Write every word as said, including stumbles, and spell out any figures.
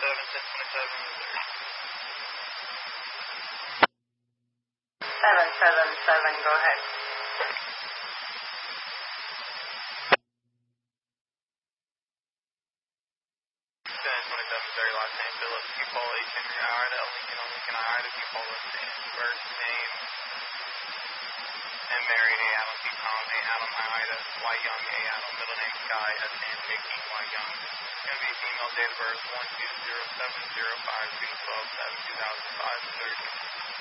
seven, ten twenty-seven, Missouri. seven seven seven, go ahead. ten twenty-seven, Missouri, last name Phillips, Q Paul H. Henry, I R to L Lincoln, on Lincoln, I R to Q Paul last name, first name, M. Mary, A. Adam, T. Tom, A. Adam, I. Ida, Y. Young, A. Adam, middle name Sky, S. Sam, J. King, Y. Young, going to be female, date of birth one two zero seven zero five two twelve seven two thousand five, Missouri.